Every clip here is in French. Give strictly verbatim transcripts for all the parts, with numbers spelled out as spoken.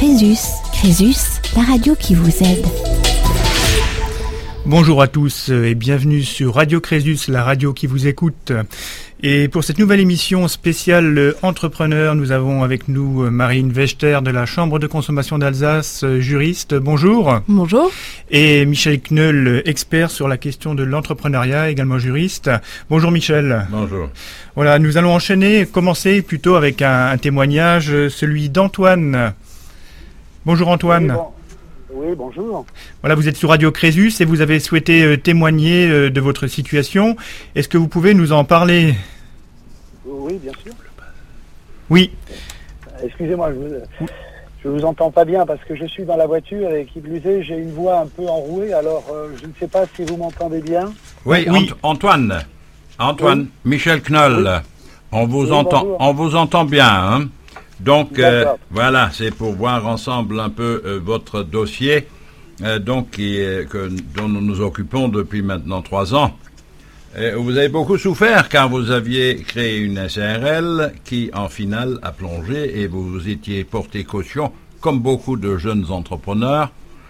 Crésus. Crésus, la radio qui vous aide. Bonjour à tous et bienvenue sur Radio Crésus, la radio qui vous écoute. Et pour cette nouvelle émission spéciale Entrepreneur, nous avons avec nous Marine Wechter de la Chambre de consommation d'Alsace, juriste. Bonjour. Bonjour. Et Michel Knoll, expert sur la question de l'entrepreneuriat, également juriste. Bonjour Michel. Bonjour. Voilà, nous allons enchaîner, commencer plutôt avec un, un témoignage, celui d'Antoine. Bonjour Antoine. Oui, bon. Oui, bonjour. Voilà, vous êtes sur Radio Crésus et vous avez souhaité euh, témoigner euh, de votre situation. Est-ce que vous pouvez nous en parler ? Oui, bien sûr. Oui. Excusez-moi, je vous, je vous entends pas bien parce que je suis dans la voiture et qui plus est, j'ai une voix un peu enrouée, alors euh, je ne sais pas si vous m'entendez bien. Oui, oui. Ant- Antoine. Antoine, oui. Michel Knoll, oui. on vous oui, entend, bonjour. on vous entend bien, hein. Donc, euh, D'accord. voilà, c'est pour voir ensemble un peu euh, votre dossier, euh, donc, qui est, que, dont nous nous occupons depuis maintenant trois ans. Euh, vous avez beaucoup souffert car vous aviez créé une S A R L qui, en finale, a plongé et vous vous étiez porté caution, comme beaucoup de jeunes entrepreneurs,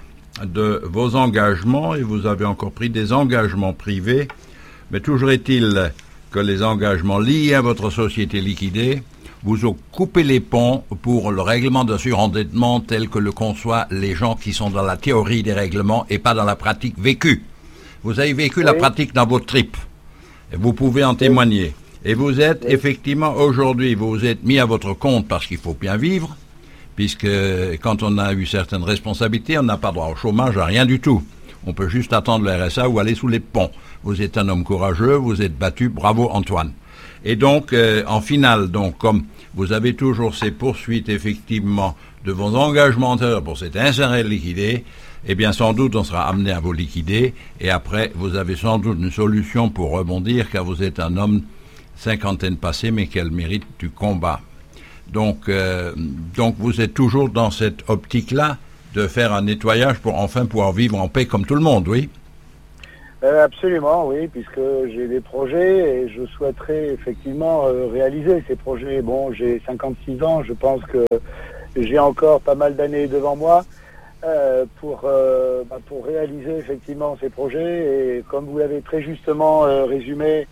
de vos engagements et vous avez encore pris des engagements privés. Mais toujours est-il que les engagements liés à votre société liquidée vous ont coupé les ponts pour le règlement de surendettement tel que le conçoivent les gens qui sont dans la théorie des règlements et pas dans la pratique vécue. Vous avez vécu oui. la pratique dans votre tripes. Vous pouvez en témoigner. Et vous êtes, oui. effectivement, aujourd'hui, vous vous êtes mis à votre compte parce qu'il faut bien vivre, puisque quand on a eu certaines responsabilités, on n'a pas droit au chômage, à rien du tout. On peut juste attendre le R S A ou aller sous les ponts. Vous êtes un homme courageux, vous êtes battu, bravo Antoine. Et donc, euh, en finale, donc, comme vous avez toujours ces poursuites, effectivement, de vos engagements antérieurs pour cette S A R L liquidée, eh bien, sans doute, on sera amené à vous liquider. Et après, vous avez sans doute une solution pour rebondir, car vous êtes un homme cinquantaine passée, mais qui a le mérite du combat. Donc, euh, donc, vous êtes toujours dans cette optique-là de faire un nettoyage pour enfin pouvoir vivre en paix comme tout le monde, oui? Euh, absolument, oui, puisque j'ai des projets et je souhaiterais effectivement euh, réaliser ces projets. Bon, j'ai cinquante-six ans, je pense que j'ai encore pas mal d'années devant moi euh, pour euh, bah, pour réaliser effectivement ces projets. Et comme vous l'avez très justement euh, résumé,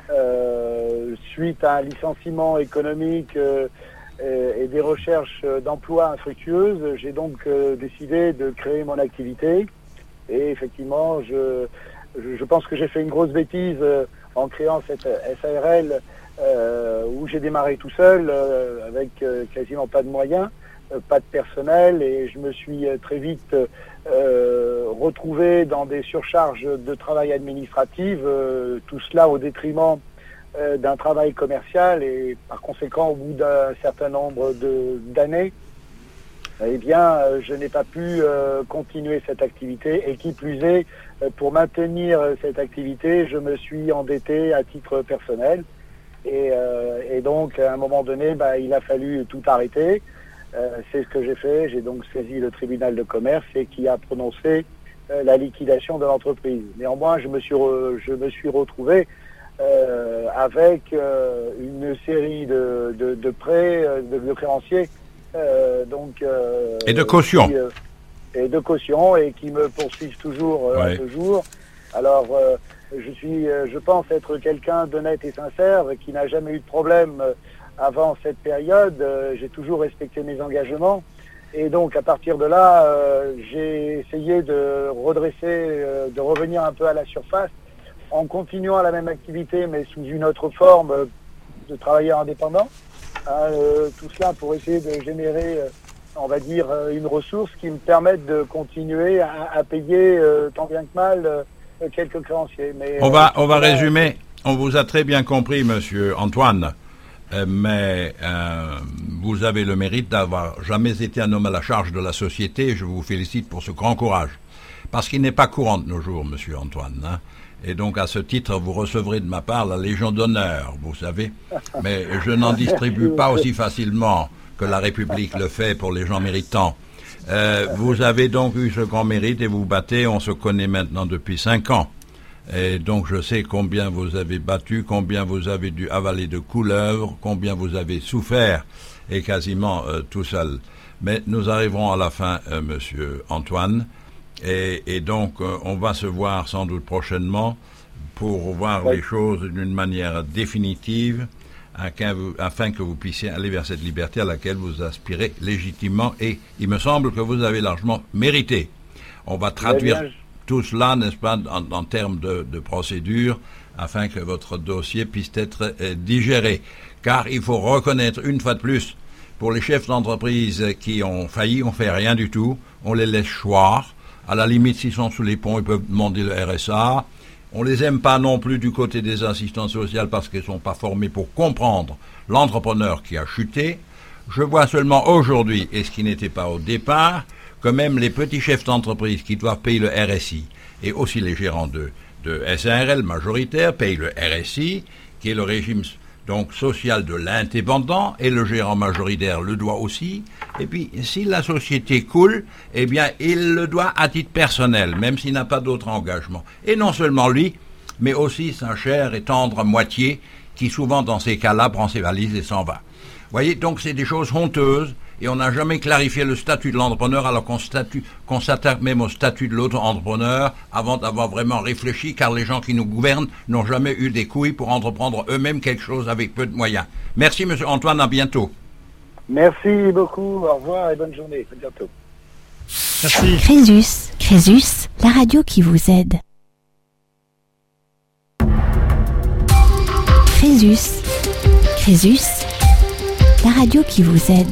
euh, suite à un licenciement économique euh, et, et des recherches d'emploi infructueuses, j'ai donc euh, décidé de créer mon activité. Et effectivement, je Je pense que j'ai fait une grosse bêtise euh, en créant cette S A R L euh, où j'ai démarré tout seul euh, avec euh, quasiment pas de moyens, euh, pas de personnel et je me suis euh, très vite euh, retrouvé dans des surcharges de travail administratif, euh, tout cela au détriment euh, d'un travail commercial et par conséquent au bout d'un certain nombre de, d'années, eh bien, euh, je n'ai pas pu euh, continuer cette activité et qui plus est, euh, pour maintenir euh, cette activité, je me suis endetté à titre personnel et, euh, et donc à un moment donné, bah, il a fallu tout arrêter. Euh, c'est ce que j'ai fait. J'ai donc saisi le tribunal de commerce et qui a prononcé euh, la liquidation de l'entreprise. Néanmoins, je me suis re, je me suis retrouvé euh, avec euh, une série de, de, de prêts, de, de créanciers. Euh, donc, euh, et de caution. Qui, euh, et de caution et qui me poursuivent toujours euh, ouais. à ce jour. Alors, euh, je suis, euh, je pense être quelqu'un d'honnête et sincère, qui n'a jamais eu de problème euh, avant cette période. Euh, j'ai toujours respecté mes engagements. Et donc, à partir de là, euh, j'ai essayé de redresser, euh, de revenir un peu à la surface, en continuant la même activité, mais sous une autre forme euh, de travailleur indépendant. Euh, tout cela pour essayer de générer, euh, on va dire, euh, une ressource qui me permette de continuer à, à payer euh, tant bien que mal euh, quelques créanciers. Mais, on euh, va, on va là, résumer. On vous a très bien compris, monsieur Antoine, euh, mais euh, vous avez le mérite d'avoir jamais été un homme à la charge de la société et je vous félicite pour ce grand courage. Parce qu'il n'est pas courant de nos jours, monsieur Antoine, hein. Et donc, à ce titre, vous recevrez de ma part la Légion d'honneur, vous savez. Mais je n'en distribue pas aussi facilement que la République le fait pour les gens méritants. Euh, vous avez donc eu ce grand mérite et vous vous battez, on se connaît maintenant depuis cinq ans. Et donc je sais combien vous avez battu, combien vous avez dû avaler de couleuvres, combien vous avez souffert, et quasiment euh, tout seul. Mais nous arriverons à la fin, euh, Monsieur Antoine, et, et donc euh, on va se voir sans doute prochainement pour voir oui. les choses d'une manière définitive, afin, vous, afin que vous puissiez aller vers cette liberté à laquelle vous aspirez légitimement, et il me semble que vous avez largement mérité. On va traduire bien, tout cela, n'est-ce pas, en, en termes de, de procédure, afin que votre dossier puisse être euh, digéré. Car il faut reconnaître une fois de plus, pour les chefs d'entreprise qui ont failli, on ne fait rien du tout, on les laisse choir. À la limite, s'ils sont sous les ponts, ils peuvent demander le R S A. On les aime pas non plus du côté des assistants sociaux parce qu'ils sont pas formés pour comprendre l'entrepreneur qui a chuté. Je vois seulement aujourd'hui, et ce qui n'était pas au départ, que même les petits chefs d'entreprise qui doivent payer le R S I, et aussi les gérants de, de S A R L majoritaires payent le R S I, qui est le régime donc social de l'indépendant, et le gérant majoritaire le doit aussi. Et puis, si la société coule, eh bien, il le doit à titre personnel, même s'il n'a pas d'autre engagement. Et non seulement lui, mais aussi sa chère et tendre moitié, qui souvent, dans ces cas-là, prend ses valises et s'en va. Vous voyez, donc c'est des choses honteuses, et on n'a jamais clarifié le statut de l'entrepreneur, alors qu'on, statut, qu'on s'attaque même au statut de l'auto-entrepreneur avant d'avoir vraiment réfléchi, car les gens qui nous gouvernent n'ont jamais eu des couilles pour entreprendre eux-mêmes quelque chose avec peu de moyens. Merci, Monsieur Antoine, à bientôt. Merci beaucoup, au revoir et bonne journée, à bientôt. Merci. Crésus, Crésus, la radio qui vous aide. Crésus, Crésus, la radio qui vous aide.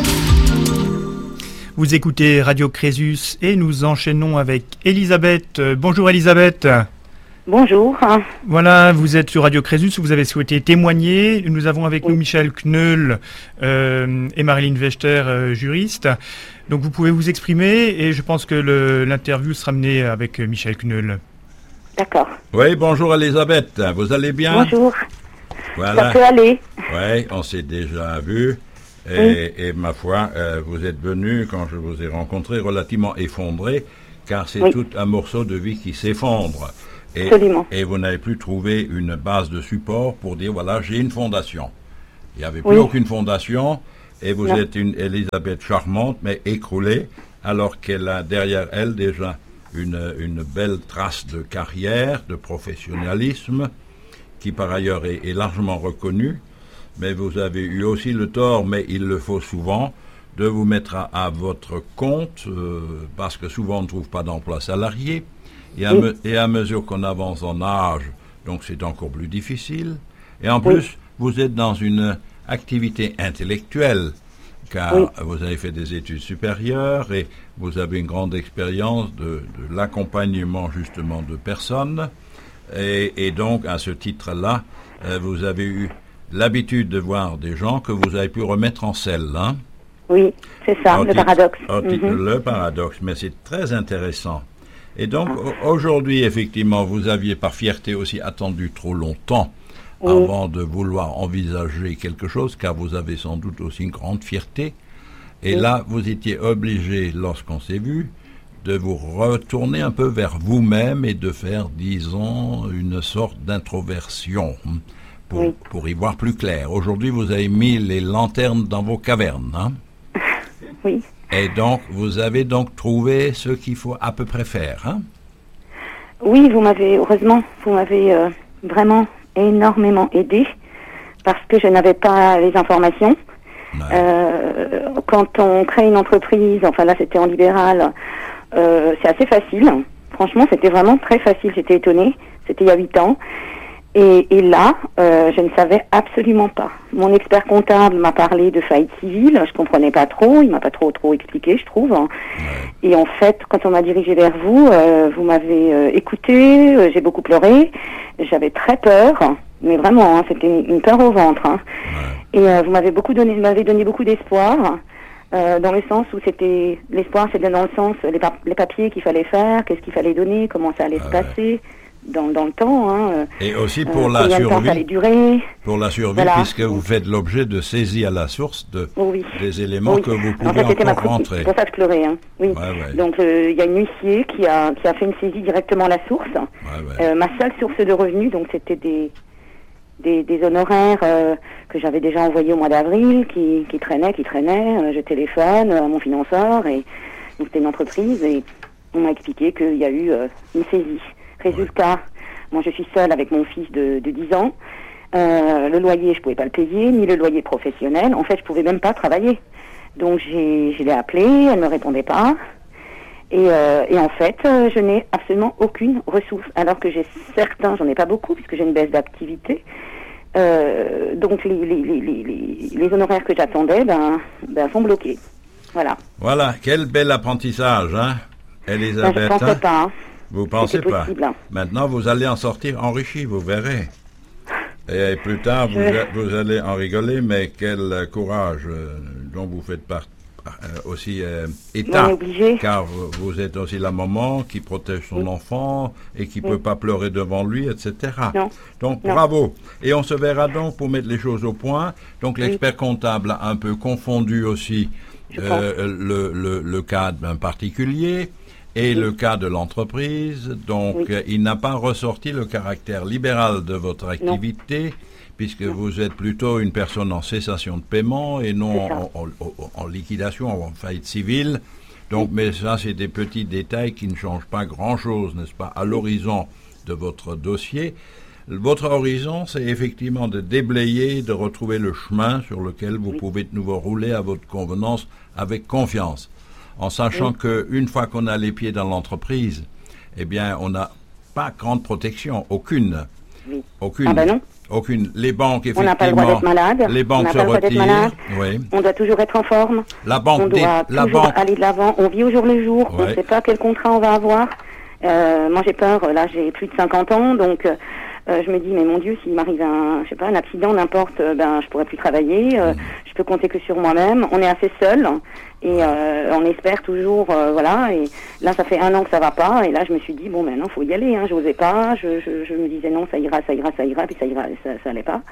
Vous écoutez Radio Crésus et nous enchaînons avec Elisabeth. Bonjour Elisabeth. Bonjour. Voilà, vous êtes sur Radio Crésus, vous avez souhaité témoigner. Nous avons avec oui. nous Michel Kneul euh, et Marilyn Vechter, euh, juriste. Donc vous pouvez vous exprimer et je pense que le, l'interview sera menée avec Michel Kneul. D'accord. Oui, bonjour Elisabeth, vous allez bien? Bonjour. Voilà. Ça peut aller. Oui, on s'est déjà vu. Et, oui. et ma foi, euh, vous êtes venu, quand je vous ai rencontré, relativement effondré, car c'est oui. tout un morceau de vie qui s'effondre. Et, Absolument. Et vous n'avez plus trouvé une base de support pour dire, voilà, j'ai une fondation. Il n'y avait plus oui. aucune fondation, et vous non. êtes une Elisabeth charmante, mais écroulée, alors qu'elle a derrière elle déjà une, une belle trace de carrière, de professionnalisme, qui par ailleurs est, est largement reconnue. Mais vous avez eu aussi le tort, mais il le faut souvent, de vous mettre à, à votre compte, euh, parce que souvent on ne trouve pas d'emploi salarié, et à, oui. me, et à mesure qu'on avance en âge, donc c'est encore plus difficile. Et en plus, oui. vous êtes dans une activité intellectuelle, car oui. vous avez fait des études supérieures, et vous avez une grande expérience de, de l'accompagnement justement de personnes, et, et donc à ce titre-là, euh, vous avez eu l'habitude de voir des gens que vous avez pu remettre en selle, hein? Oui, c'est ça, au le titre, paradoxe. Mm-hmm. Le paradoxe, mais c'est très intéressant. Et donc, ah. aujourd'hui, effectivement, vous aviez par fierté aussi attendu trop longtemps oui. avant de vouloir envisager quelque chose, car vous avez sans doute aussi une grande fierté. Et oui. là, vous étiez obligé, lorsqu'on s'est vu, de vous retourner un peu vers vous-même et de faire, disons, une sorte d'introversion. Pour, oui. pour y voir plus clair. Aujourd'hui, vous avez mis les lanternes dans vos cavernes. Hein? Oui. Et donc, vous avez donc trouvé ce qu'il faut à peu près faire. Hein? Oui, vous m'avez, heureusement, vous m'avez euh, vraiment énormément aidé parce que je n'avais pas les informations. Ouais. Euh, quand on crée une entreprise, enfin là, c'était en libéral, euh, c'est assez facile. Franchement, c'était vraiment très facile. J'étais étonnée. C'était il y a huit ans. Et, et là, euh, je ne savais absolument pas. Mon expert comptable m'a parlé de faillite civile, je comprenais pas trop, il m'a pas trop trop expliqué, je trouve. Ouais. Et en fait, quand on m'a dirigé vers vous, euh, vous m'avez euh, écouté, euh, j'ai beaucoup pleuré, j'avais très peur, mais vraiment, hein, c'était une, une peur au ventre. Hein. Ouais. Et euh, vous m'avez beaucoup donné, m'avez donné beaucoup d'espoir, euh, dans le sens où c'était l'espoir, c'était dans le sens les, pa- les papiers qu'il fallait faire, qu'est-ce qu'il fallait donner, comment ça allait ah se passer. Ouais. dans, dans le temps. Hein, et aussi pour euh, la combien de temps ça survie. allait durer. Pour la survie, Voilà. puisque vous faites l'objet de saisie à la source de, Oh oui. des éléments Oui. que vous En pouvez fait, c'était ma encore copine, rentrer. c'est pour ça que je pleurais. Hein. Oui. Ouais, ouais. Donc, euh, il y a une huissier qui a, qui a fait une saisie directement à la source. Ouais, ouais. Euh, ma seule source de revenus, donc c'était des, des, des honoraires euh, que j'avais déjà envoyés au mois d'avril, qui, qui traînaient, qui traînaient. Euh, je téléphone à mon financeur, et donc c'était une entreprise, et on m'a expliqué qu'il y a eu euh, une saisie. Résultat, ouais. Moi je suis seule avec mon fils de, de dix ans. Euh, le loyer, je pouvais pas le payer, ni le loyer professionnel. En fait, je pouvais même pas travailler. Donc j'ai, je l'ai appelée, elle me répondait pas. Et, euh, et en fait, euh, je n'ai absolument aucune ressource, alors que j'ai certains, j'en ai pas beaucoup, puisque j'ai une baisse d'activité. Euh, donc les, les, les, les, les honoraires que j'attendais ben, ben, sont bloqués. Voilà. Voilà, quel bel apprentissage, hein, Elisabeth. Ben, je ne pensais pas. Hein. Vous pensez pas possible, hein. Maintenant, vous allez en sortir enrichi, vous verrez. Et plus tard, vous, Je... a, vous allez en rigoler, mais quel courage euh, dont vous faites part, euh, aussi euh, état, car vous, vous êtes aussi la maman qui protège son oui. enfant et qui ne oui. peut pas pleurer devant lui, et cetera. Non. Donc, non. bravo. Et on se verra donc pour mettre les choses au point. Donc, l'expert oui. comptable a un peu confondu aussi euh, le, le, le cas d'un particulier et oui. le cas de l'entreprise. Donc, oui. euh, il n'a pas ressorti le caractère libéral de votre activité, non. puisque non. vous êtes plutôt une personne en cessation de paiement et non en, en, en, en liquidation, en faillite civile. Donc, oui. mais ça, c'est des petits détails qui ne changent pas grand-chose, n'est-ce pas, à l'horizon de votre dossier. Votre horizon, c'est effectivement de déblayer, de retrouver le chemin sur lequel vous oui. pouvez de nouveau rouler à votre convenance avec confiance. En sachant oui. qu'une fois qu'on a les pieds dans l'entreprise, eh bien, on n'a pas grande protection, aucune. Oui. Aucune. Ah ben non. Aucune. Les banques, effectivement. On n'a pas le droit d'être malade. Les banques on se pas le droit retirent. d'être malade. Oui. On doit toujours être en forme. La banque on doit des, la toujours banque... aller de l'avant. On vit au jour le jour. Ouais. On ne sait pas quel contrat on va avoir. Euh, moi, j'ai peur. Là, j'ai plus de cinquante ans, donc... Euh, Euh, je me dis, mais mon Dieu, s'il m'arrive un, je sais pas, un accident, n'importe, euh, ben, je pourrais plus travailler. Euh, mmh. Je peux compter que sur moi-même. On est assez seul et euh, on espère toujours, euh, voilà. Et là, ça fait un an que ça va pas. Et là, je me suis dit, bon, maintenant, faut y aller. Hein. J'osais pas. Je, je, je me disais non, ça ira, ça ira, ça ira, puis ça ira, ça, ça allait pas.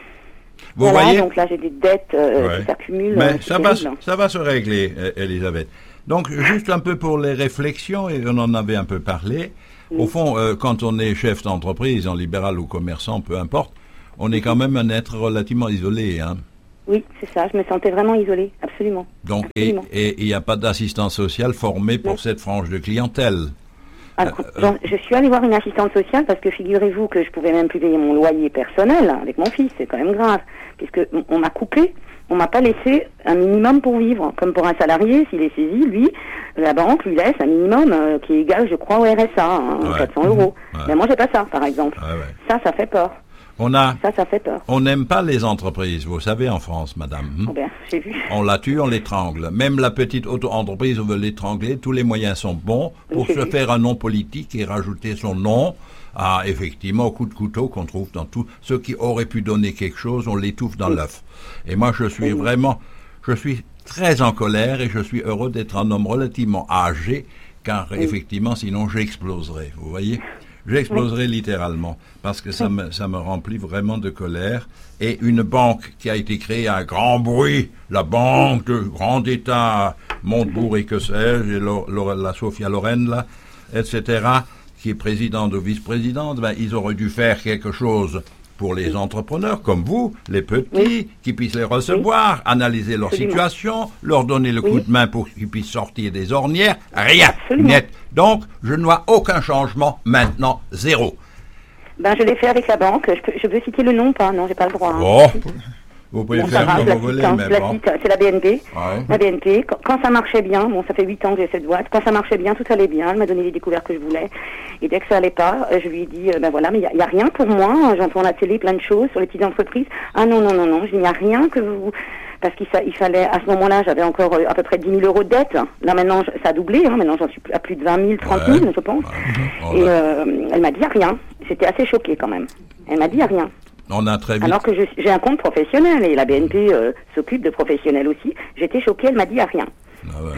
Vous voilà, voyez. Donc là, j'ai des dettes euh, ouais. qui s'accumulent. Mais euh, ça va, ça va se régler, Elisabeth. Donc, juste un peu pour les réflexions, et on en avait un peu parlé. Au fond, euh, quand on est chef d'entreprise, en libéral ou commerçant, peu importe, on est quand même un être relativement isolé. Hein. Oui, c'est ça. Je me sentais vraiment isolée, absolument. Donc, absolument. et il n'y a pas d'assistance sociale formée pour non. cette frange de clientèle. Alors, euh, je suis allée voir une assistante sociale parce que figurez-vous que je pouvais même plus payer mon loyer personnel avec mon fils. C'est quand même grave, puisque on m'a coupé. On m'a pas laissé un minimum pour vivre. Comme pour un salarié, s'il est saisi, lui, la banque lui laisse un minimum euh, qui est égal, je crois, au R S A, hein, ouais. quatre cents euros. Ouais. Mais moi, j'ai pas ça, par exemple. Ouais, ouais. Ça, ça fait peur. On a. Ça, ça fait peur. On n'aime pas les entreprises, vous savez, en France, madame. Oh ben, j'ai vu. On la tue, on l'étrangle. Même la petite auto-entreprise, on veut l'étrangler. Tous les moyens sont bons pour oui, se vu. faire un nom politique et rajouter son nom. Ah, effectivement, au coup de couteau qu'on trouve dans tout. Ceux qui auraient pu donner quelque chose, on l'étouffe dans oui. l'œuf. Et moi, je suis oui. vraiment, je suis très en colère et je suis heureux d'être un homme relativement âgé, car oui. effectivement, sinon j'exploserais. Vous voyez, j'exploserais oui. littéralement, parce que ça oui. me, ça me remplit vraiment de colère. Et une banque qui a été créée à grand bruit, la banque de grand État, Montebourg et que sais-je, et lo, lo, la Sophia Loren, là, et cetera, qui est présidente ou vice-présidente, ben, ils auraient dû faire quelque chose pour les entrepreneurs comme vous, les petits, oui. qui puissent les recevoir, oui. analyser leur Absolument. situation, leur donner le oui. coup de main pour qu'ils puissent sortir des ornières. Rien, Absolument. net. Donc, je ne vois aucun changement maintenant, zéro. Ben, je l'ai fait avec la banque. Je peux, je peux citer le nom ou pas? Non, j'ai pas le droit. Hein. Oh. Vous pouvez bon, le faire grave, comme vous voulez, mais bon. C'est la B N P. Ouais. La B N P, quand, quand ça marchait bien, bon, ça fait huit ans que j'ai cette boîte, quand ça marchait bien, tout allait bien, elle m'a donné les découvertes que je voulais. Et dès que ça allait pas, je lui ai dit, euh, ben voilà, mais il n'y a, a rien pour moi, j'entends à la télé plein de choses sur les petites entreprises. Ah non, non, non, non, je dis, il n'y a rien que vous... Parce qu'il il fallait, à ce moment-là, j'avais encore euh, à peu près dix mille euros de dette. Là, maintenant, je, ça a doublé, hein, maintenant j'en suis à plus de vingt mille, trente mille, ouais. je pense. Ouais. Et euh, elle m'a dit, il n'y a rien. J'étais assez choquée quand même. Elle m'a dit, il n'y a rien. On a très vite... Alors que je, j'ai un compte professionnel et la B N P euh, s'occupe de professionnels aussi. J'étais choquée, elle m'a dit, il n'y a rien. Ah ouais. Rien.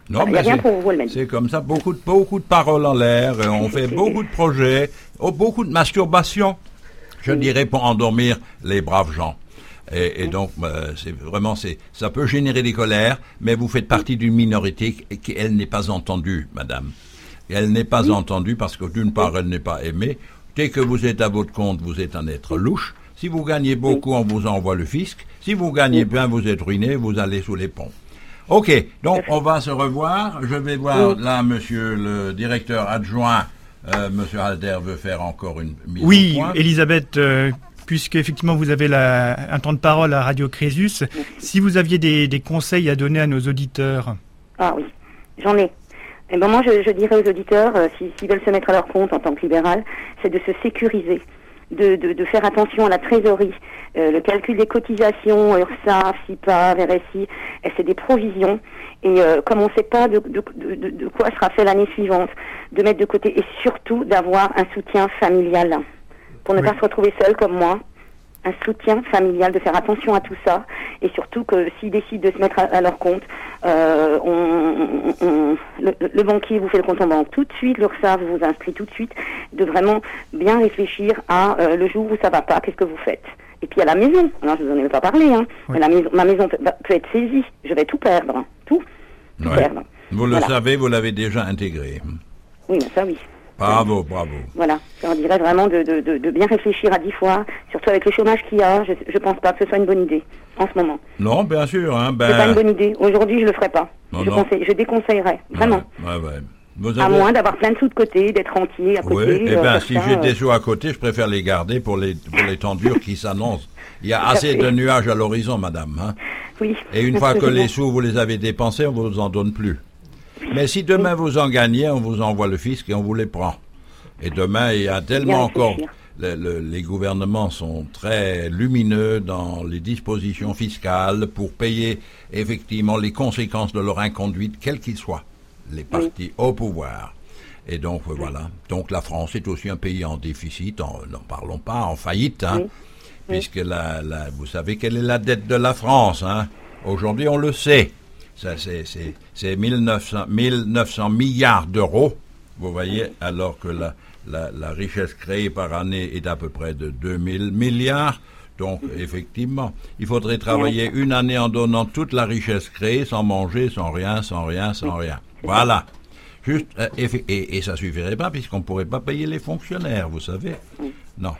Non, il n'y a rien pour vous le mettre. C'est comme ça, beaucoup de, beaucoup de paroles en l'air, on fait beaucoup de projets, oh, beaucoup de masturbation, je oui. dirais, pour endormir les braves gens. Et, et donc, euh, c'est vraiment, c'est, ça peut générer des colères, mais vous faites partie d'une minorité qui, qui, elle, n'est pas entendue, madame. Et elle n'est pas oui. entendue parce que, d'une part, elle n'est pas aimée. Dès que vous êtes à votre compte, vous êtes un être louche. Si vous gagnez beaucoup, on vous envoie le fisc. Si vous gagnez bien, vous êtes ruiné, vous allez sous les ponts. Ok, donc on va se revoir. Je vais voir là, monsieur le directeur adjoint, euh, monsieur Halder veut faire encore une mise oui, au point. Oui, Elisabeth, euh, puisque effectivement vous avez la, un temps de parole à Radio Crésus, si vous aviez des, des conseils à donner à nos auditeurs. Ah oui, j'en ai. Et ben moi, je, je dirais aux auditeurs, euh, s'ils si, veulent se mettre à leur compte en tant que libéral, c'est de se sécuriser, de, de, de faire attention à la trésorerie, euh, le calcul des cotisations, URSSAF, SIPA, R S I, et c'est des provisions. Et euh, comme on ne sait pas de, de, de, de quoi sera fait l'année suivante, de mettre de côté et surtout d'avoir un soutien familial pour ne oui. pas se retrouver seul comme moi. Un soutien familial, de faire attention à tout ça, et surtout que s'ils décident de se mettre à, à leur compte, euh, on, on, le, le banquier vous fait le compte en banque tout de suite, l'URSSAF vous inscrit tout de suite, de vraiment bien réfléchir à euh, le jour où ça va pas, qu'est-ce que vous faites. Et puis à la maison, alors je vous en ai pas parlé, hein, oui. mais la maison, ma maison peut, peut être saisie, je vais tout perdre, tout, tout ouais. perdre. Vous le voilà. savez, vous l'avez déjà intégré. Oui, mais ça oui. Bravo, bravo. Voilà, on dirait vraiment de, de, de, de bien réfléchir à dix fois, surtout avec le chômage qu'il y a, je ne pense pas que ce soit une bonne idée en ce moment. Non, bien sûr. Hein, ben... C'est pas une bonne idée. Aujourd'hui, je ne le ferai pas. Non, je, non. Conseille, je déconseillerais, vraiment. Ouais, ouais, ouais. Vous avez... À moins d'avoir plein de sous de côté, d'être entier à côté. Oui, eh bien, euh, si ça, j'ai euh... des sous à côté, je préfère les garder pour les, pour les temps durs qui s'annoncent. Il y a assez de nuages à l'horizon, madame. Hein. Oui. Et une fois que les sous, vous les avez dépensés, on ne vous en donne plus. Mais si demain oui. vous en gagnez, on vous envoie le fisc et on vous les prend. Et demain, il y a tellement encore... Le, le, les gouvernements sont très lumineux dans les dispositions fiscales pour payer effectivement les conséquences de leur inconduite, quelles qu'ils soient, les partis oui. au pouvoir. Et donc, oui. voilà. Donc, la France est aussi un pays en déficit, en, n'en parlons pas, en faillite, hein, oui. puisque la, la, vous savez quelle est la dette de la France, hein. Aujourd'hui, on le sait. Ça, c'est, c'est, c'est mille neuf cents milliards d'euros, vous voyez, alors que la... La, la richesse créée par année est à peu près de deux mille milliards. Donc, effectivement, il faudrait travailler une année en donnant toute la richesse créée, sans manger, sans rien, sans rien, sans rien. Voilà. Juste, et, et, et ça suffirait pas, puisqu'on ne pourrait pas payer les fonctionnaires, vous savez. Non.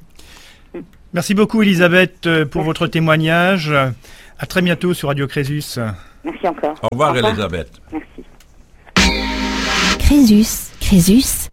Merci beaucoup, Elisabeth, pour Merci. votre témoignage. À très bientôt sur Radio Crésus. Merci encore. Au revoir, Au revoir. Elisabeth. Merci. Crésus, Crésus.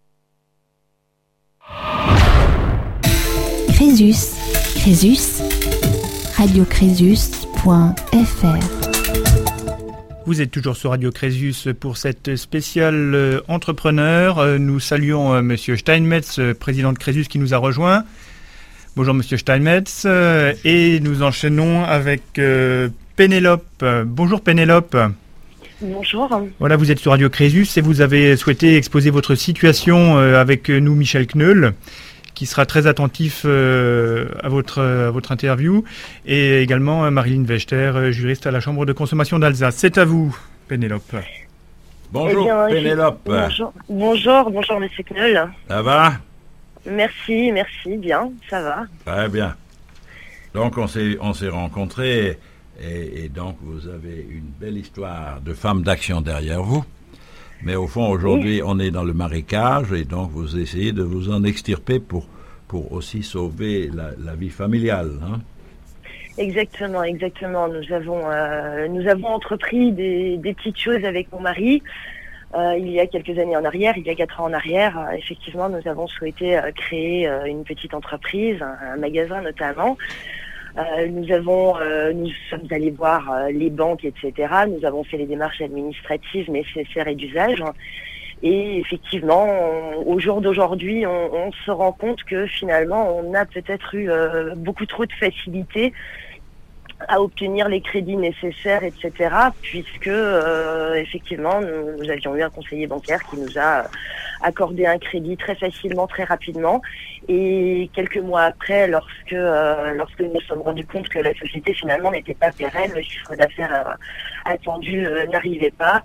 Crésus, Crésus, radio crésus point f r. Vous êtes toujours sur Radio Crésus pour cette spéciale euh, entrepreneur. Euh, nous saluons euh, Monsieur Steinmetz, euh, président de Crésus, qui nous a rejoint. Bonjour Monsieur Steinmetz. Euh, et nous enchaînons avec euh, Pénélope. Euh, bonjour Pénélope. Bonjour. Voilà, vous êtes sur Radio Crésus et vous avez souhaité exposer votre situation euh, avec nous, Michel Kneul, qui sera très attentif euh, à, votre, à votre interview, et également euh, Marilyn Vechter, euh, juriste à la Chambre de consommation d'Alsace. C'est à vous, Pénélope. Bonjour, eh bien, Pénélope. Bonjour, bonjour, bonjour, monsieur Kneul. Ça va? Merci, merci, bien, ça va. Très bien. Donc, on s'est, on s'est rencontrés, et, et donc, vous avez une belle histoire de femme d'action derrière vous. Mais au fond, aujourd'hui, oui. on est dans le marécage et donc vous essayez de vous en extirper pour, pour aussi sauver la, la vie familiale. Hein? Exactement, exactement. Nous avons, euh, nous avons entrepris des, des petites choses avec mon mari. Euh, il y a quelques années en arrière, il y a quatre ans en arrière, euh, effectivement, nous avons souhaité euh, créer euh, une petite entreprise, un, un magasin notamment. Euh, nous avons, euh, nous sommes allés voir euh, les banques, et cetera. Nous avons fait les démarches administratives nécessaires et d'usage. Et effectivement, on, au jour d'aujourd'hui, on, on se rend compte que finalement, on a peut-être eu euh, beaucoup trop de facilité à obtenir les crédits nécessaires, et cetera. Puisque euh, effectivement, nous, nous avions eu un conseiller bancaire qui nous a accordé un crédit très facilement, très rapidement. Et quelques mois après, lorsque euh, lorsque nous nous sommes rendus compte que la société finalement n'était pas pérenne, le chiffre d'affaires euh, attendu euh, n'arrivait pas,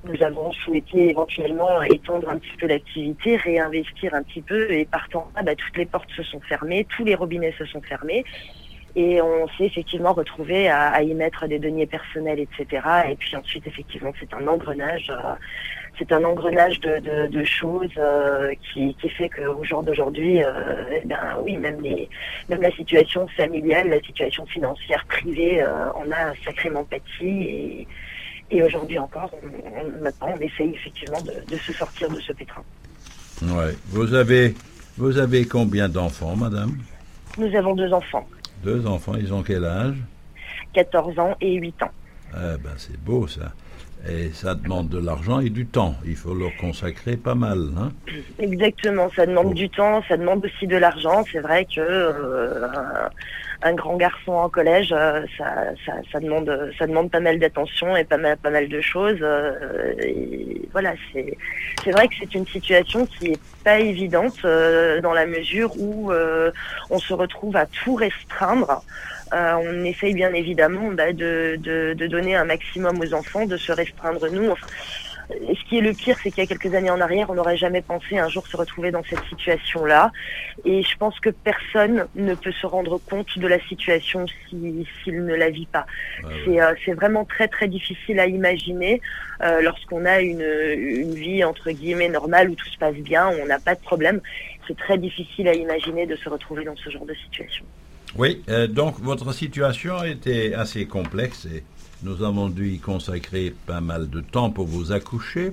nous avons souhaité éventuellement étendre un petit peu l'activité, réinvestir un petit peu, et partant là, bah, toutes les portes se sont fermées, tous les robinets se sont fermés. Et on s'est effectivement retrouvé à, à y mettre des deniers personnels, et cetera. Et puis ensuite, effectivement, c'est un engrenage, euh, c'est un engrenage de, de, de choses euh, qui, qui fait qu'au jour d'aujourd'hui, euh, eh ben oui, même les, même la situation familiale, la situation financière privée, euh, on a sacrément pâti. Et, et aujourd'hui encore, on, on, maintenant, on essaye effectivement de, de se sortir de ce pétrin. Ouais. Vous avez, vous avez combien d'enfants, madame? Nous avons deux enfants. Deux enfants, ils ont quel âge? quatorze ans et huit ans. Ah ben c'est beau ça. Et ça demande de l'argent et du temps. Il faut leur consacrer pas mal, hein? Exactement, ça demande Oh. du temps, ça demande aussi de l'argent. C'est vrai que euh, un, un grand garçon en collège, euh, ça, ça, ça demande, ça demande pas mal d'attention et pas mal, pas mal de choses. Euh, et voilà, c'est, c'est vrai que c'est une situation qui est pas évidente euh, dans la mesure où euh, on se retrouve à tout restreindre. Euh, on essaye bien évidemment bah, de, de, de donner un maximum aux enfants, de se restreindre nous. Enfin, et ce qui est le pire, c'est qu'il y a quelques années en arrière, on n'aurait jamais pensé un jour se retrouver dans cette situation-là. Et je pense que personne ne peut se rendre compte de la situation si, s'il ne la vit pas. Ah ouais. C'est, euh, c'est vraiment très très difficile à imaginer euh, lorsqu'on a une, une vie entre guillemets normale où tout se passe bien, où on n'a pas de problème. C'est très difficile à imaginer de se retrouver dans ce genre de situation. Oui, euh, donc votre situation était assez complexe et nous avons dû y consacrer pas mal de temps pour vous accoucher,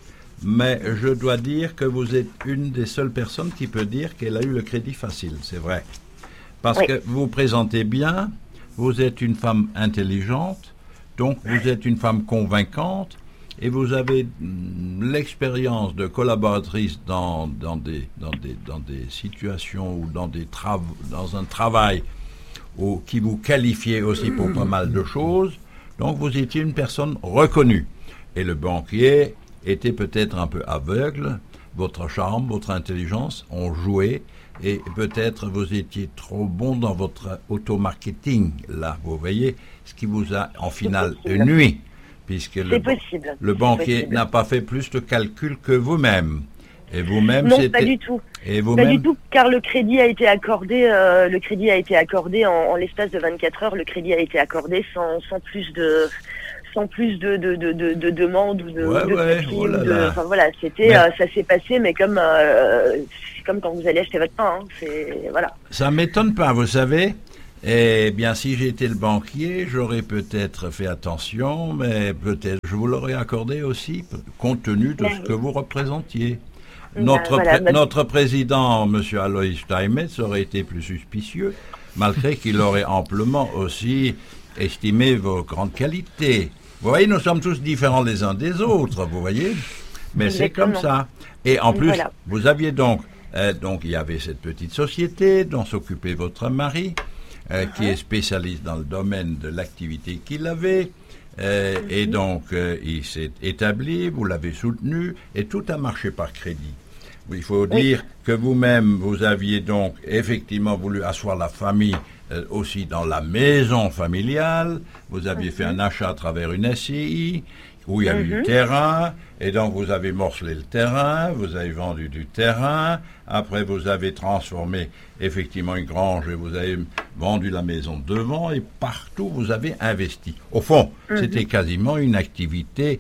mais je dois dire que vous êtes une des seules personnes qui peut dire qu'elle a eu le crédit facile, c'est vrai. Parce Oui. que vous vous présentez bien, vous êtes une femme intelligente, donc vous êtes une femme convaincante, et vous avez mm, l'expérience de collaboratrice dans, dans, des, dans, des, dans des situations ou dans, des trav- dans un travail où, qui vous qualifiait aussi pour pas mal de choses. Donc vous étiez une personne reconnue. Et le banquier était peut-être un peu aveugle. Votre charme, votre intelligence ont joué. Et peut-être vous étiez trop bon dans votre auto-marketing, là, vous voyez, ce qui vous a en finale nuit. Puisque le, C'est possible. le C'est banquier possible. n'a pas fait plus de calculs que vous-même. Et vous-même, Non, c'était... pas du tout. Et Pas vous-même... du tout, car le crédit a été accordé, euh, le crédit a été accordé en, en l'espace de vingt-quatre heures. Le crédit a été accordé sans, sans plus de, sans plus de, de, de, de, de demandes ou de, Ouais, ou de ouais, papiers oh là ou de- là. enfin voilà, c'était, Mais- euh, ça s'est passé, mais comme, euh, c'est comme quand vous allez acheter votre pain, hein, c'est, voilà. Ça m'étonne pas, vous savez. Eh bien, si j'étais le banquier, j'aurais peut-être fait attention, mais peut-être je vous l'aurais accordé aussi, compte tenu de ce que vous représentiez. Notre, voilà, pré- bah- notre président, M. Alois Steinmetz, aurait été plus suspicieux, malgré qu'il aurait amplement aussi estimé vos grandes qualités. Vous voyez, nous sommes tous différents les uns des autres, vous voyez. Mais c'est comme Exactement. ça. Et en plus, Voilà. vous aviez donc, euh, donc il y avait cette petite société dont s'occupait votre mari, euh, qui est spécialiste dans le domaine de l'activité qu'il avait. Euh, et donc, euh, il s'est établi, vous l'avez soutenu, et tout a marché par crédit. Il faut Oui. dire que vous-même, vous aviez donc effectivement voulu asseoir la famille euh, aussi dans la maison familiale. Vous aviez fait un achat à travers une S C I, où il y a eu du terrain, et donc vous avez morcelé le terrain, vous avez vendu du terrain, après vous avez transformé effectivement une grange et vous avez vendu la maison devant, et partout vous avez investi. Au fond, c'était quasiment une activité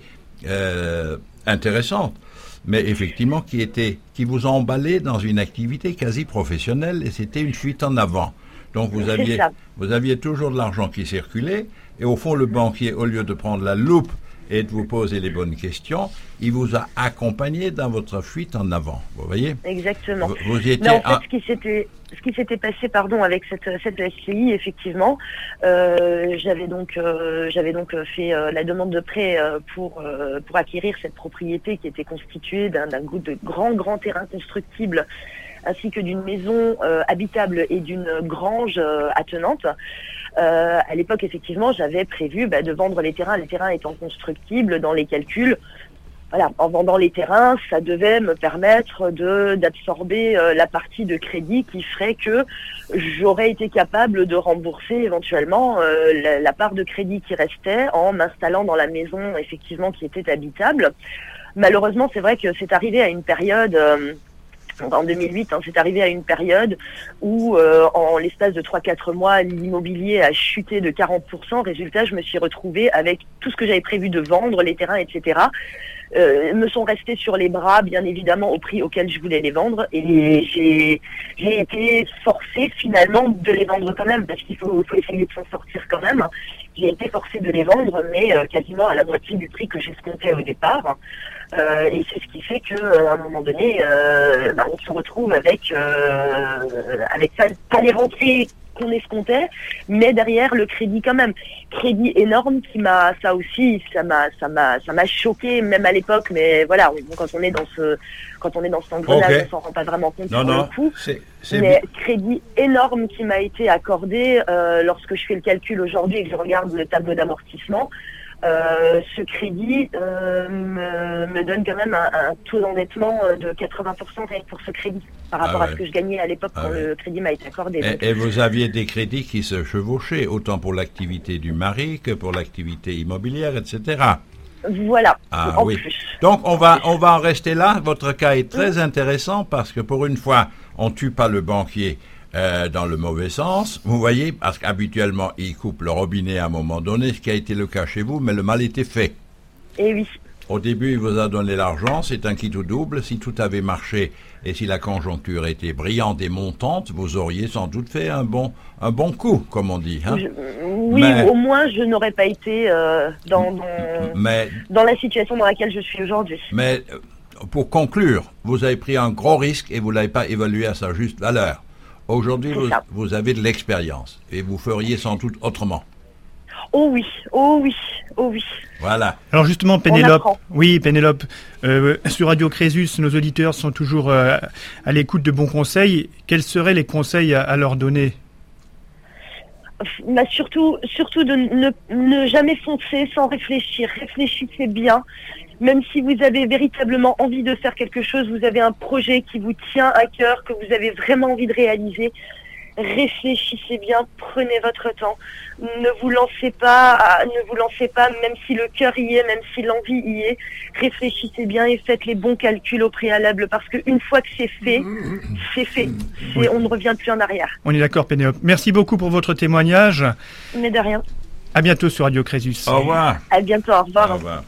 euh, intéressante, mais effectivement qui était, qui vous emballait dans une activité quasi professionnelle, et c'était une fuite en avant. Donc vous C'est aviez, ça. vous aviez toujours de l'argent qui circulait, et au fond le banquier, au lieu de prendre la loupe et de vous poser les bonnes questions, il vous a accompagné dans votre fuite en avant. Vous voyez? Exactement. Vous, vous étiez Mais en fait, à- ce qui s'était, ce qui s'était passé, pardon, avec cette cette S C I, effectivement, euh, j'avais donc euh, j'avais donc fait euh, la demande de prêt euh, pour euh, pour acquérir cette propriété qui était constituée d'un d'un goût de grands grands terrains constructibles, ainsi que d'une maison euh, habitable et d'une grange euh, attenante. Euh, à l'époque, effectivement, j'avais prévu bah, de vendre les terrains, les terrains étant constructibles dans les calculs. voilà, en vendant les terrains, ça devait me permettre de d'absorber euh, la partie de crédit qui ferait que j'aurais été capable de rembourser éventuellement euh, la, la part de crédit qui restait en m'installant dans la maison effectivement qui était habitable. Malheureusement, c'est vrai que c'est arrivé à une période... Euh, en deux mille huit, hein, c'est arrivé à une période où, euh, en l'espace de trois quatre mois, l'immobilier a chuté de quarante pour cent. Résultat, je me suis retrouvée avec tout ce que j'avais prévu de vendre, les terrains, et cetera, euh, me sont restés sur les bras, bien évidemment, au prix auquel je voulais les vendre. Et j'ai, j'ai été forcée, finalement, de les vendre quand même, parce qu'il faut, faut essayer de s'en sortir quand même. J'ai été forcée de les vendre, mais euh, quasiment à la moitié du prix que j'escomptais au départ. Euh, et c'est ce qui fait que, à un moment donné, euh, bah, on se retrouve avec, euh, avec ça, pas les rentrées qu'on escomptait, mais derrière le crédit quand même. Crédit énorme qui m'a, ça aussi, ça m'a, ça m'a, ça m'a choqué même à l'époque. Mais voilà, on, quand on est dans ce, quand on est dans cet engrenage, okay. On s'en rend pas vraiment compte non, sur non, le coup. C'est, c'est mais bien. Crédit énorme qui m'a été accordé euh, lorsque je fais le calcul aujourd'hui et que je regarde le tableau d'amortissement. Euh, ce crédit euh, me, me donne quand même un, un taux d'endettement de quatre-vingts pour cent pour ce crédit par rapport ah ouais. à ce que je gagnais à l'époque ah quand ouais. le crédit m'a été accordé. Et, et vous aviez des crédits qui se chevauchaient, autant pour l'activité du mari que pour l'activité immobilière, et cetera. Voilà, ah, en oui. plus. Donc on va, on va en rester là. Votre cas est très mmh. intéressant parce que pour une fois, on ne tue pas le banquier Euh, dans le mauvais sens, vous voyez, parce qu'habituellement, il coupe le robinet à un moment donné, ce qui a été le cas chez vous, mais le mal était fait. Et oui. Au début, il vous a donné l'argent, c'est un quitte ou double. Si tout avait marché et si la conjoncture était brillante et montante, vous auriez sans doute fait un bon, un bon coup, comme on dit. Hein. Je, oui, mais, au moins, je n'aurais pas été euh, dans, dans, mais, dans la situation dans laquelle je suis aujourd'hui. Mais, pour conclure, vous avez pris un gros risque et vous ne l'avez pas évalué à sa juste valeur. Aujourd'hui, vous, vous avez de l'expérience et vous feriez sans doute autrement. Oh oui, oh oui, oh oui. Voilà. Alors justement, Pénélope, oui, Pénélope, euh, sur Radio Crésus, nos auditeurs sont toujours euh, à l'écoute de bons conseils. Quels seraient les conseils à, à leur donner ? Bah surtout, surtout de ne, ne jamais foncer sans réfléchir. Réfléchissez bien. Même si vous avez véritablement envie de faire quelque chose, vous avez un projet qui vous tient à cœur, que vous avez vraiment envie de réaliser, réfléchissez bien, prenez votre temps. Ne vous lancez pas, ne vous lancez pas, même si le cœur y est, même si l'envie y est. Réfléchissez bien et faites les bons calculs au préalable, parce qu'une fois que c'est fait, c'est fait. C'est, oui. On ne revient plus en arrière. On est d'accord, Pénélope. Merci beaucoup pour votre témoignage. Mais de rien. À bientôt sur Radio Crésus. Au revoir. À bientôt, au revoir. Au revoir.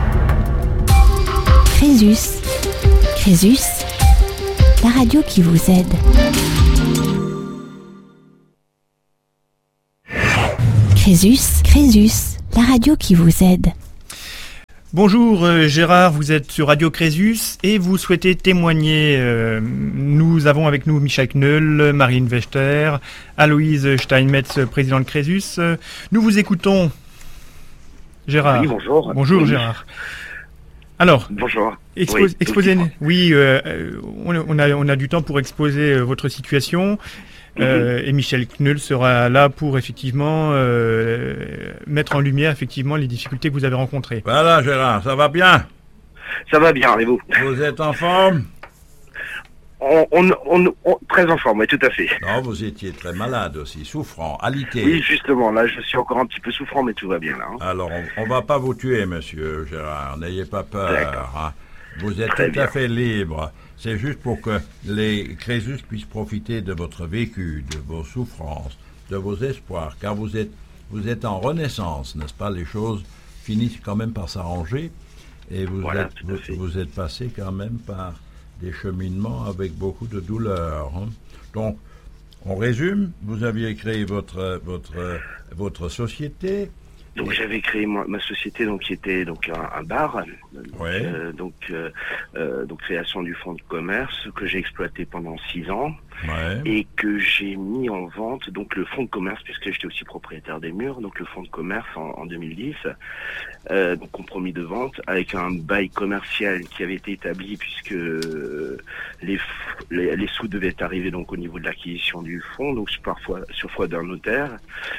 Crésus, Crésus, la radio qui vous aide. Crésus, Crésus, la radio qui vous aide. Bonjour euh, Gérard, vous êtes sur Radio Crésus et vous souhaitez témoigner. Euh, nous avons avec nous Michel Kneul, Marine Wechter, Aloïse Steinmetz, président de Crésus. Euh, nous vous écoutons. Gérard. Oui, bonjour. Bonjour oui. Gérard. Alors, bonjour. Expose, oui, exposez, oui, euh, on, on, a, on a du temps pour exposer euh, votre situation. Euh, mm-hmm. Et Michel Kneul sera là pour effectivement euh, mettre en lumière effectivement les difficultés que vous avez rencontrées. Voilà Gérard, ça va bien ? Ça va bien, et vous ? Vous êtes en forme ? on, on, on, on, Très en forme, oui, tout à fait. Non, vous étiez très malade aussi, souffrant, alité. Oui, justement, là je suis encore un petit peu souffrant, mais tout va bien là. Hein. Alors, on ne va pas vous tuer, monsieur Gérard, n'ayez pas peur. Hein. Vous êtes très tout bien. à fait libre. C'est juste pour que les Crésus puissent profiter de votre vécu, de vos souffrances, de vos espoirs, car vous êtes, vous êtes en renaissance, n'est-ce pas ? Les choses finissent quand même par s'arranger, et vous, voilà, êtes, vous, vous êtes passé quand même par des cheminements avec beaucoup de douleur. Hein. Donc, on résume, vous aviez créé votre, votre, votre société. Donc j'avais créé ma, ma société donc qui était donc un, un bar, donc, ouais. euh, donc, euh, euh, donc création du fonds de commerce que j'ai exploité pendant six ans ouais. et que j'ai mis en vente donc le fonds de commerce puisque j'étais aussi propriétaire des murs, donc le fonds de commerce en, en deux mille dix, euh, donc compromis de vente avec un bail commercial qui avait été établi puisque les, les, les sous devaient arriver donc au niveau de l'acquisition du fonds, donc parfois sur foi d'un notaire.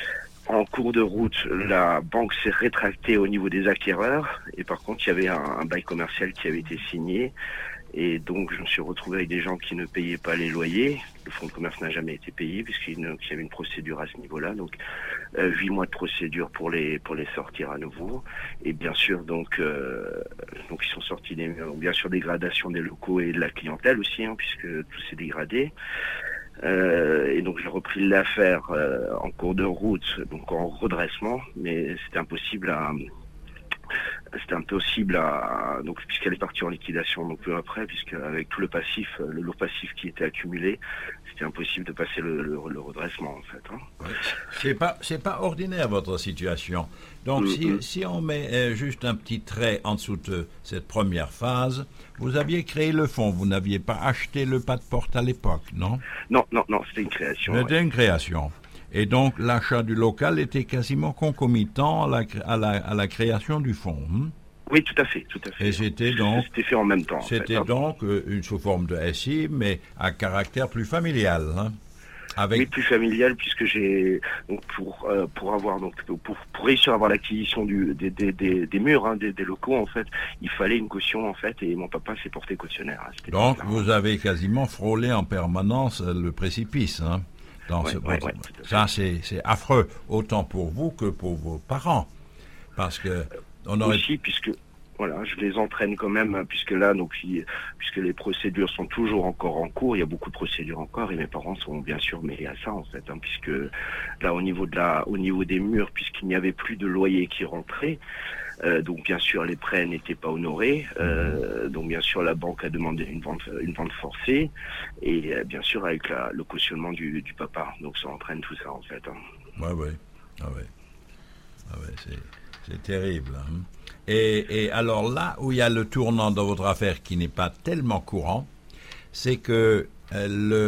En cours de route, la banque s'est rétractée au niveau des acquéreurs et par contre, il y avait un, un bail commercial qui avait été signé et donc je me suis retrouvé avec des gens qui ne payaient pas les loyers. Le fonds de commerce n'a jamais été payé puisqu'il y avait une procédure à ce niveau-là. Donc euh, huit mois de procédure pour les pour les sortir à nouveau et bien sûr donc euh, donc ils sont sortis des murs. Bien sûr dégradation des locaux et de la clientèle aussi hein, puisque tout s'est dégradé. Euh, et donc j'ai repris l'affaire euh, en cours de route, donc en redressement, mais c'était impossible à c'était impossible à donc puisqu'elle est partie en liquidation donc peu après, puisque avec tout le passif, le lot passif qui était accumulé, c'était impossible de passer le, le, le redressement en fait. Hein. Ouais. C'est pas c'est pas ordinaire votre situation. Donc mm-hmm. si, si on met euh, juste un petit trait en dessous de cette première phase, vous aviez créé le fonds, vous n'aviez pas acheté le pas de porte à l'époque, non? Non, non, non, c'était une création. C'était ouais. une création. Et donc l'achat du local était quasiment concomitant à la, à la, à la création du fonds. Hein? Oui, tout à fait, tout à fait. Et c'était donc c'était fait en même temps. C'était en fait, hein. donc euh, une sous forme de S I, mais à caractère plus familial. Hein? Avec... Oui, plus familial, puisque j'ai donc pour euh, pour avoir donc pour pour réussir à avoir l'acquisition du des des des, des murs, hein, des, des locaux en fait, il fallait une caution en fait, et mon papa s'est porté cautionnaire. Hein, donc vous avez quasiment frôlé en permanence le précipice. Hein, dans ouais, ce ouais, ouais, ça c'est c'est affreux autant pour vous que pour vos parents, parce que on aurait aussi puisque voilà, je les entraîne quand même, puisque là, donc, il, puisque les procédures sont toujours encore en cours, il y a beaucoup de procédures encore, et mes parents sont bien sûr mêlés à ça, en fait, hein, puisque là, au niveau de la, au niveau des murs, puisqu'il n'y avait plus de loyer qui rentrait, euh, donc bien sûr, les prêts n'étaient pas honorés, euh, donc bien sûr, la banque a demandé une vente, une vente forcée, et euh, bien sûr, avec la, le cautionnement du, du papa, donc ça entraîne tout ça, en fait. Hein. Ouais, ouais, ah ouais, ah ouais, c'est, c'est terrible, hein. Et, et alors là où il y a le tournant dans votre affaire qui n'est pas tellement courant, c'est que euh,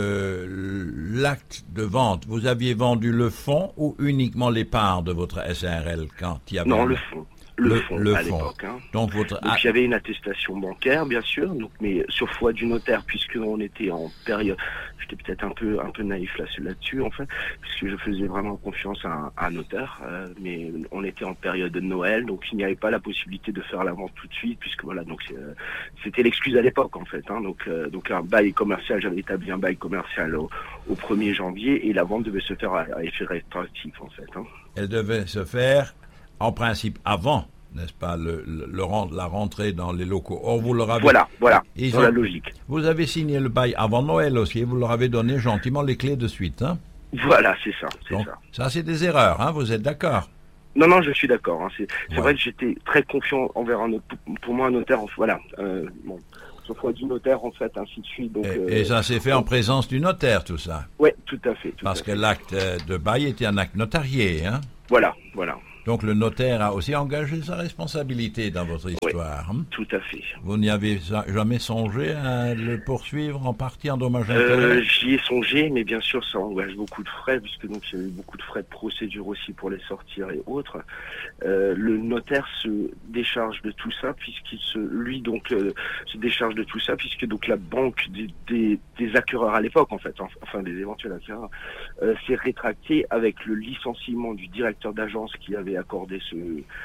le, l'acte de vente, vous aviez vendu le fonds ou uniquement les parts de votre S A R L quand il y avait... Non, le fonds. Le, le fonds le à fonds. l'époque. Hein. Donc, votre... donc il y avait une attestation bancaire, bien sûr, donc mais sur foi du notaire, puisque on était en période, j'étais peut-être un peu un peu naïf là là-dessus en fait, puisque je faisais vraiment confiance à, à un notaire, euh, mais on était en période de Noël, donc il n'y avait pas la possibilité de faire la vente tout de suite, puisque voilà, donc c'est, euh, c'était l'excuse à l'époque en fait. Hein, donc euh, donc un bail commercial, j'avais établi un bail commercial au, au premier janvier et la vente devait se faire à, à effet rétroactif en fait. Hein. Elle devait se faire en principe avant, n'est-ce pas, le, le, le, la rentrée dans les locaux. Or, vous leur avez... Voilà, voilà, Ils dans ont... la logique. Vous avez signé le bail avant Noël aussi, et vous leur avez donné gentiment les clés de suite. Hein? Voilà, c'est ça, c'est Donc, ça. Ça, c'est des erreurs, hein, vous êtes d'accord? Non, non, je suis d'accord. Hein, c'est c'est ouais. vrai que j'étais très confiant envers un notaire. Pour moi, un notaire, voilà. Euh, bon, sauf fois du notaire, en fait, ainsi de suite. Donc, et, euh, et ça s'est fait en présence du notaire, tout ça? Oui, tout à fait. Tout Parce à que fait. l'acte de bail était un acte notarié, hein? Voilà, voilà. Donc le notaire a aussi engagé sa responsabilité dans votre histoire. Oui, hein? Tout à fait. Vous n'y avez jamais songé à le poursuivre en partie en dommages euh, intérêts? J'y ai songé, mais bien sûr, ça engage beaucoup de frais, puisque donc il y a eu beaucoup de frais de procédure aussi pour les sortir et autres. Euh, le notaire se décharge de tout ça, puisqu'il se, lui donc euh, se décharge de tout ça, puisque donc la banque des, des, des acquéreurs à l'époque, en fait, enfin des éventuels acquéreurs, euh, s'est rétractée avec le licenciement du directeur d'agence qui avait accordé ce,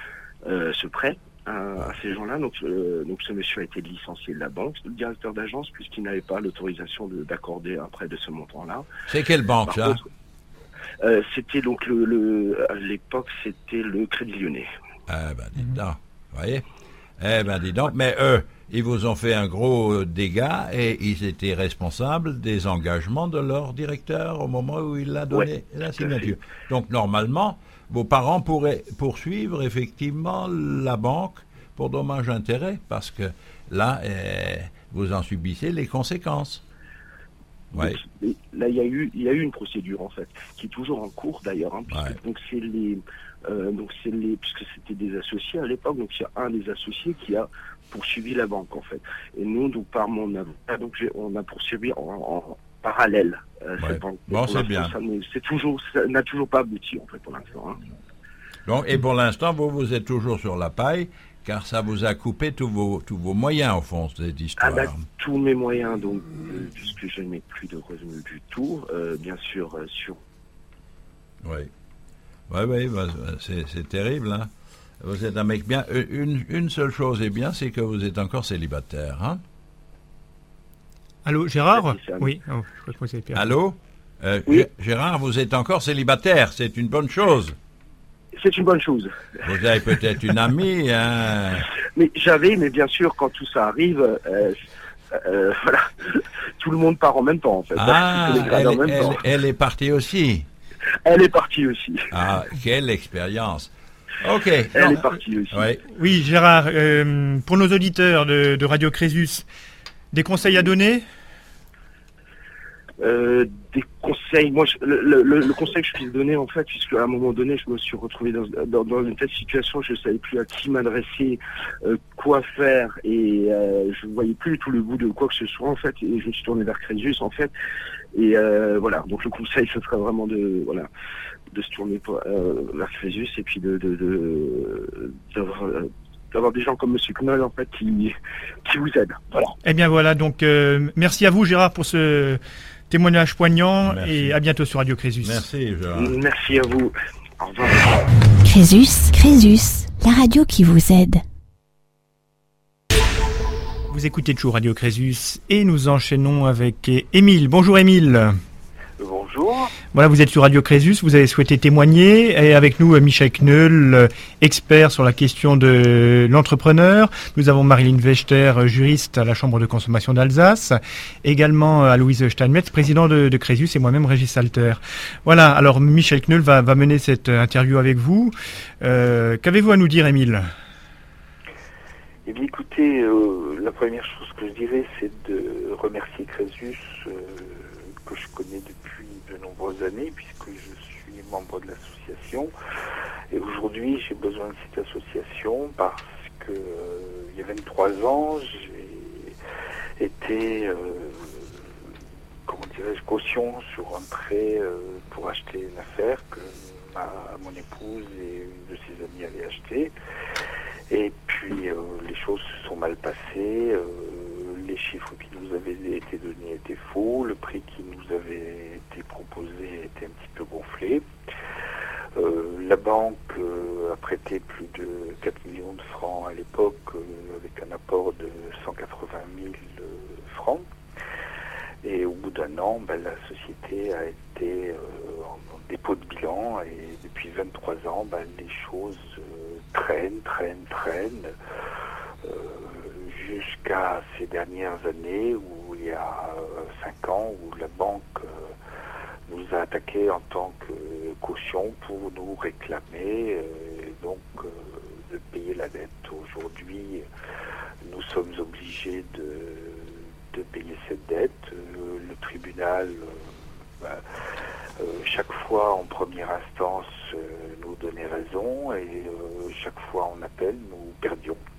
euh, ce prêt à, à ces gens-là. Donc, euh, donc ce monsieur a été licencié de la banque, le directeur d'agence, puisqu'il n'avait pas l'autorisation de, d'accorder un prêt de ce montant-là. C'est quelle banque, Par ça contre, euh, C'était donc le, le, à l'époque, c'était le Crédit Lyonnais. Eh ben, dis donc, vous voyez? Eh ben, dis donc, mais eux, ils vous ont fait un gros dégât et ils étaient responsables des engagements de leur directeur au moment où il a donné ouais, la signature. Donc, normalement, vos parents pourraient poursuivre effectivement la banque pour dommages intérêts, parce que là, eh, vous en subissez les conséquences. Ouais. Donc, là, il y a eu, il y a eu une procédure en fait, qui est toujours en cours d'ailleurs. Hein, puisque, ouais. Donc c'est les, euh, donc c'est les, puisque c'était des associés à l'époque, donc il y a un des associés qui a poursuivi la banque en fait. Et nous, donc par mon avocat, donc j'ai, on a poursuivi en, en parallèle euh, ouais. cette banque. Bon, c'est bien. Ça, c'est toujours, ça n'a toujours pas abouti en fait pour l'instant. Hein. Donc, et pour l'instant, vous, vous êtes toujours sur la paille, car ça vous a coupé tous vos, tous vos moyens, au fond, cette histoire. Ah bah, tous mes moyens, donc, euh, puisque je n'ai plus de revenus du tout, euh, bien sûr, euh, sur... Oui. Oui, oui, bah, c'est, c'est terrible. Hein. Vous êtes un mec bien. Une, une seule chose est bien, c'est que vous êtes encore célibataire. Hein. Allô, Gérard? Oui, oh, je crois que vous avez perdu. Allô euh, Oui. Gérard, vous êtes encore célibataire, c'est une bonne chose. C'est une bonne chose. Vous avez peut-être une amie, hein. Mais j'avais, mais bien sûr, quand tout ça arrive, euh, euh, voilà, tout le monde part en même temps, en fait. Ah, Tous les grades elle, en même elle, temps. elle est partie aussi. Elle est partie aussi. Ah, quelle expérience. Ok. Elle Non, est partie aussi. ouais. Oui, Gérard, euh, pour nos auditeurs de, de Radio Crésus, des conseils à donner? Euh, des conseils, moi, je, le, le, le conseil que je puisse donner, en fait, puisque à un moment donné, je me suis retrouvé dans, dans, dans une telle situation, je ne savais plus à qui m'adresser, euh, quoi faire, et euh, je ne voyais plus tout le bout de quoi que ce soit, en fait, et je me suis tourné vers Crésus, en fait, et euh, voilà, donc le conseil, ce serait vraiment de, voilà, de se tourner pour, euh, vers Crésus, et puis de, de, de, d'avoir, euh, d'avoir des gens comme Monsieur Knoll, en fait, qui, qui vous aident, voilà. Eh bien voilà, donc euh, merci à vous Gérard pour ce témoignage poignant. Merci. Et à bientôt sur Radio Crésus. Merci Gérard. Merci à vous. Au revoir. Crésus, Crésus, la radio qui vous aide. Vous écoutez toujours Radio Crésus et nous enchaînons avec Émile. Bonjour Émile. Bonjour. Voilà, vous êtes sur Radio Crésus, vous avez souhaité témoigner, et avec nous Michel Knoll, expert sur la question de l'entrepreneur. Nous avons Marilyn Vechter, juriste à la Chambre de consommation d'Alsace, également à Louise Steinmetz, président de, de Crésus, et moi-même Régis Salter. Voilà, alors Michel Knoll va, va mener cette interview avec vous. Euh, qu'avez-vous à nous dire, Émile ? Eh bien, écoutez, euh, la première chose que je dirais, c'est de remercier Crésus, euh, que je connais depuis de nombreuses années, puisque je suis membre de l'association. Et aujourd'hui, j'ai besoin de cette association parce que euh, il y a vingt-trois ans, j'ai été, euh, comment dirais-je, caution sur un prêt euh, pour acheter une affaire que ma, mon épouse et une de ses amies avaient acheté. Et puis, euh, les choses se sont mal passées. Euh, les chiffres qui nous avaient été donnés étaient faux. Le prix qui nous avait été proposé était un petit peu gonflé. Euh, la banque euh, a prêté plus de quatre millions de francs à l'époque, euh, avec un apport de cent quatre-vingt mille euh, francs. Et au bout d'un an, ben, la société a été euh, en, en dépôt de bilan. Et depuis vingt-trois ans, ben, les choses euh, traînent, traînent, traînent. Euh, jusqu'à ces dernières années où il y a euh, cinq ans où la banque euh, nous a attaqué en tant que caution pour nous réclamer euh, donc euh, de payer la dette. Aujourd'hui, nous sommes obligés de, de payer cette dette. Euh, le tribunal, euh, bah, euh, chaque fois en première instance, euh, nous donnait raison et euh, chaque fois en appel, nous perdions.